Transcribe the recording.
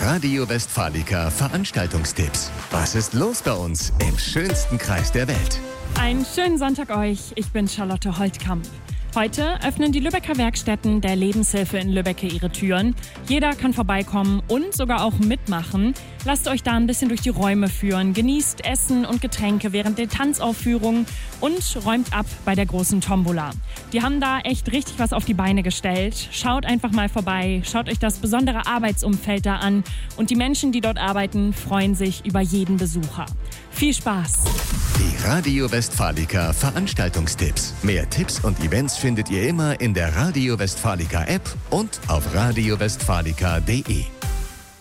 Radio Westfalica Veranstaltungstipps. Was ist los bei uns im schönsten Kreis der Welt? Einen schönen Sonntag euch. Ich bin Charlotte Holtkamp. Heute öffnen die Lübecker Werkstätten der Lebenshilfe in Lübbecke ihre Türen. Jeder kann vorbeikommen und sogar auch mitmachen. Lasst euch da ein bisschen durch die Räume führen, genießt Essen und Getränke während der Tanzaufführungen und räumt ab bei der großen Tombola. Die haben da echt richtig was auf die Beine gestellt. Schaut einfach mal vorbei, schaut euch das besondere Arbeitsumfeld da an und die Menschen, die dort arbeiten, freuen sich über jeden Besucher. Viel Spaß! Die Radio Westfalica Veranstaltungstipps. Mehr Tipps und Events findet ihr immer in der Radio Westfalica App und auf radiowestfalica.de.